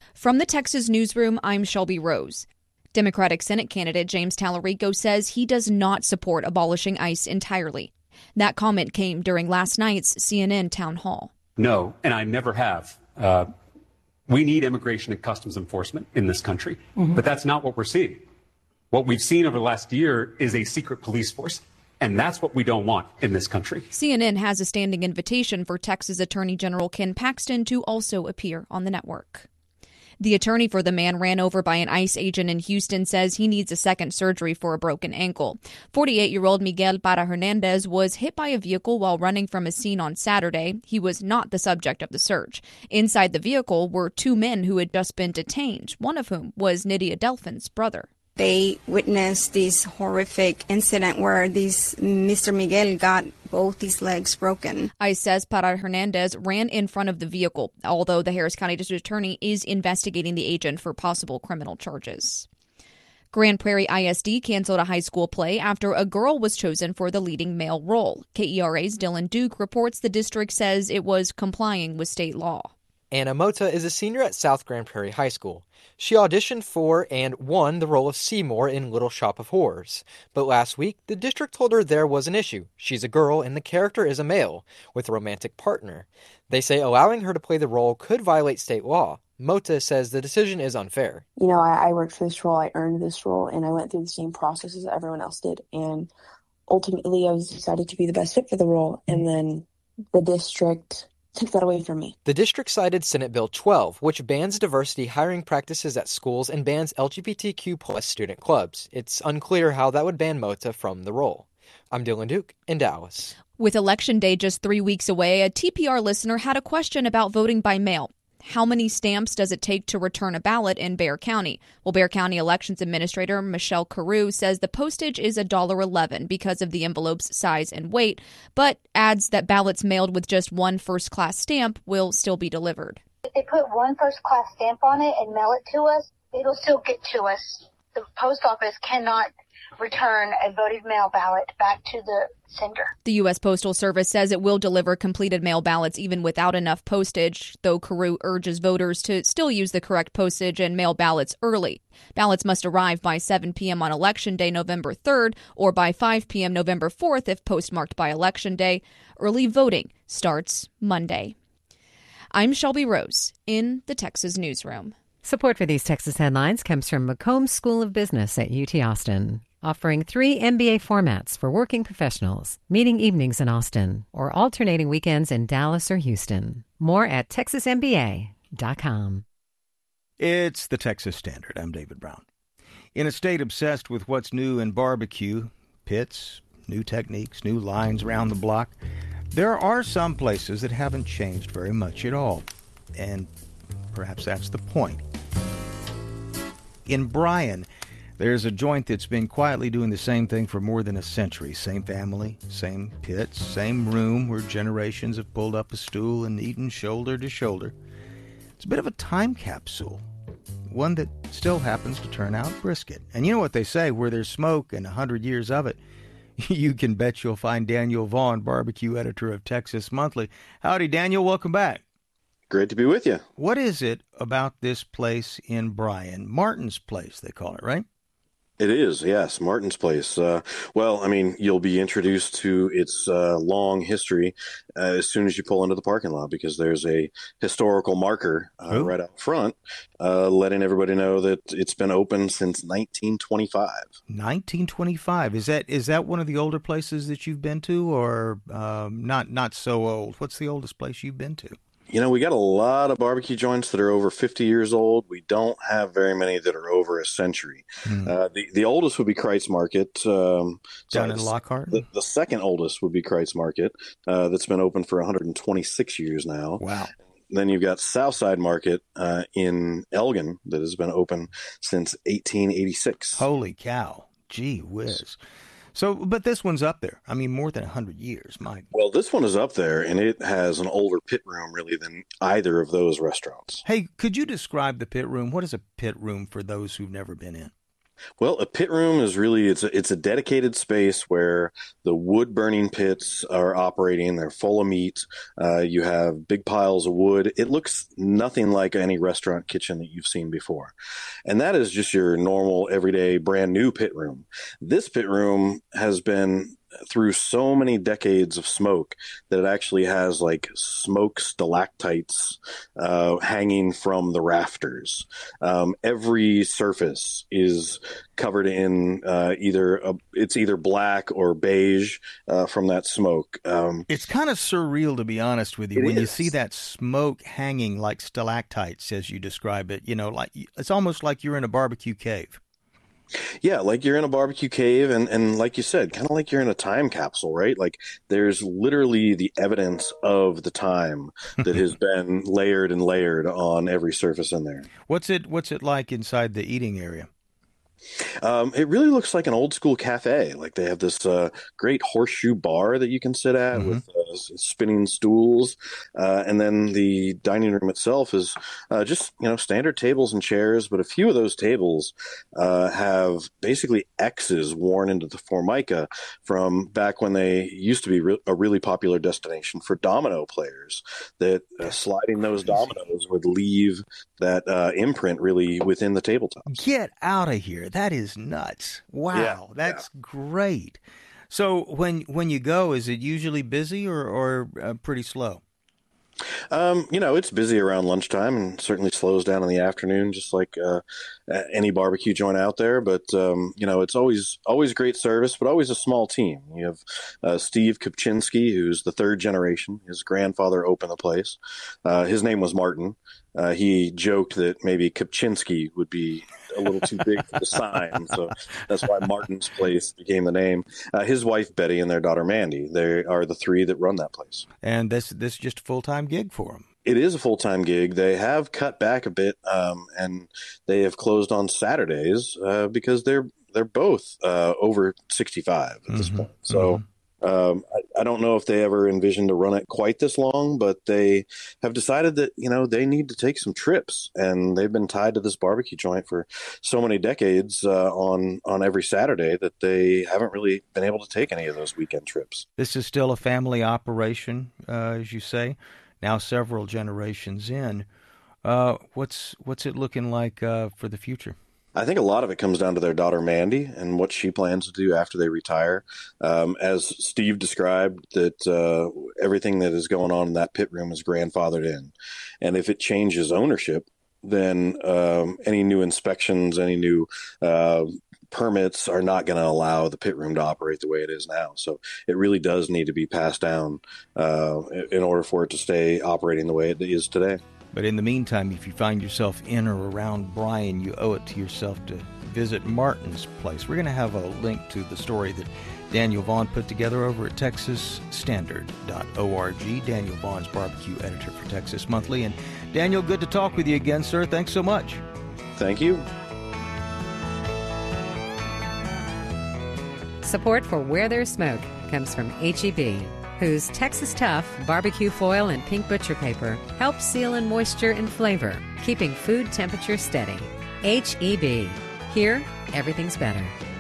From the Texas Newsroom, I'm Shelby Rose. Democratic Senate candidate James Tallarico says he does not support abolishing ICE entirely. That comment came during last night's CNN town hall. No, and I never have. We need immigration and customs enforcement in this country, but that's not what we're seeing. What we've seen over the last year is a secret police force, and that's what we don't want in this country. CNN has a standing invitation for Texas Attorney General Ken Paxton to also appear on the network. The attorney for the man ran over by an ICE agent in Houston says he needs a second surgery for a broken ankle. 48-year-old Miguel Parra Hernandez was hit by a vehicle while running from a scene on Saturday. He was not the subject of the search. Inside the vehicle were two men who had just been detained, one of whom was Nydia Delfin's brother. They witnessed this horrific incident where Mr. Miguel got both his legs broken. ICE says Parra Hernandez ran in front of the vehicle, although the Harris County District Attorney is investigating the agent for possible criminal charges. Grand Prairie ISD canceled a high school play after a girl was chosen for the leading male role. KERA's Dylan Duke reports the district says it was complying with state law. Anna Mota is a senior at South Grand Prairie High School. She auditioned for and won the role of Seymour in Little Shop of Horrors. But last week, the district told her there was an issue. She's a girl and the character is a male, with a romantic partner. They say allowing her to play the role could violate state law. Mota says the decision is unfair. You know, I worked for this role, I earned this role, and I went through the same process as everyone else did. And ultimately, I was decided to be the best fit for the role. And then the district took that away from me. The district cited Senate Bill 12, which bans diversity hiring practices at schools and bans LGBTQ plus student clubs. It's unclear how that would ban Mota from the role. I'm Dylan Duke in Dallas. With Election Day just 3 weeks away, a TPR listener had a question about voting by mail. How many stamps does it take to return a ballot in Bexar County? Well, Bexar County Elections Administrator Michelle Carew says the postage is $1.11 because of the envelope's size and weight, but adds that ballots mailed with just one first-class stamp will still be delivered. If they put one first-class stamp on it and mail it to us, it'll still get to us. The post office cannot return a voted mail ballot back to the sender. The U.S. Postal Service says it will deliver completed mail ballots even without enough postage, though Carew urges voters to still use the correct postage and mail ballots early. Ballots must arrive by 7 p.m. on Election Day, November 3rd, or by 5 p.m. November 4th if postmarked by Election Day. Early voting starts Monday. I'm Shelby Rose in the Texas Newsroom. Support for these Texas headlines comes from Macomb School of Business at UT Austin, offering 3 MBA formats for working professionals, meeting evenings in Austin, or alternating weekends in Dallas or Houston. More at texasmba.com. It's the Texas Standard. I'm David Brown. In a state obsessed with what's new in barbecue, pits, new techniques, new lines around the block, there are some places that haven't changed very much at all. And perhaps that's the point. In Bryan, there's a joint that's been quietly doing the same thing for more than a century. Same family, same pits, same room where generations have pulled up a stool and eaten shoulder to shoulder. It's a bit of a time capsule, one that still happens to turn out brisket. And you know what they say, where there's smoke and 100 years of it, you can bet you'll find Daniel Vaughn, barbecue editor of Texas Monthly. Howdy, Daniel. Welcome back. Great to be with you. What is it about this place in Bryan? Martin's Place, they call it, right? It is, yes, Martin's Place. Well, I mean, you'll be introduced to its long history as soon as you pull into the parking lot, because there's a historical marker right out front letting everybody know that it's been open since 1925. 1925. Is that one of the older places that you've been to, or not so old? What's the oldest place you've been to? You know, we got a lot of barbecue joints that are over 50 years old. We don't have very many that are over a century. The oldest would be Kreitz Market. Down in Lockhart? The second oldest would be Kreitz Market. That's been open for 126 years now. Wow. Then you've got Southside Market in Elgin that has been open since 1886. Holy cow. Gee whiz. So, but this one's up there. I mean, more than 100 years, Mike. Well, this one is up there, and it has an older pit room, really, than either of those restaurants. Hey, could you describe the pit room? What is a pit room for those who've never been in? Well, a pit room is really it's a dedicated space where the wood burning pits are operating. They're full of meat. You have big piles of wood. It looks nothing like any restaurant kitchen that you've seen before. And that is just your normal, everyday, brand new pit room. This pit room has been through so many decades of smoke that it actually has like smoke stalactites hanging from the rafters. Every surface is covered in either black or beige from that smoke. It's kind of surreal, to be honest with you, when you see that smoke hanging like stalactites, as you describe it. Like it's almost like you're in a barbecue cave. Yeah, like you're in a barbecue cave, and like you said, kind of like you're in a time capsule, right? Like there's literally the evidence of the time that has been layered and layered on every surface in there. What's it like inside the eating area? It really looks like an old school cafe. Like they have this great horseshoe bar that you can sit at with spinning stools. And then the dining room itself is just, standard tables and chairs. But a few of those tables have basically X's worn into the Formica from back when they used to be a really popular destination for domino players, that sliding those dominoes would leave that imprint really within the tabletop. Get out of here. That is nuts. Wow, that's great. So when you go, is it usually busy or pretty slow? It's busy around lunchtime and certainly slows down in the afternoon, just like any barbecue joint out there. But, it's always great service, but always a small team. You have Steve Kopczynski, who's the third generation. His grandfather opened the place. His name was Martin. He joked that maybe Kopczynski would be a little too big for the sign, so that's why Martin's Place became the name. His wife Betty and their daughter Mandy, they are the three that run that place. And this is just a full-time gig for them. It is a full-time gig. They have cut back a bit, and they have closed on Saturdays because they're both over 65 at this point. So. I don't know if they ever envisioned to run it quite this long, but they have decided that, they need to take some trips, and they've been tied to this barbecue joint for so many decades on every Saturday that they haven't really been able to take any of those weekend trips. This is still a family operation, as you say, now several generations in. What's it looking like for the future? I think a lot of it comes down to their daughter, Mandy, and what she plans to do after they retire. As Steve described, that everything that is going on in that pit room is grandfathered in. And if it changes ownership, then any new inspections, any new permits are not going to allow the pit room to operate the way it is now. So it really does need to be passed down in order for it to stay operating the way it is today. But in the meantime, if you find yourself in or around Bryan, you owe it to yourself to visit Martin's Place. We're going to have a link to the story that Daniel Vaughn put together over at texasstandard.org. Daniel Vaughn's barbecue editor for Texas Monthly. And Daniel, good to talk with you again, sir. Thanks so much. Thank you. Support for Where There's Smoke comes from H-E-B, whose Texas Tough barbecue foil and pink butcher paper helps seal in moisture and flavor, keeping food temperature steady. H-E-B. Here, everything's better.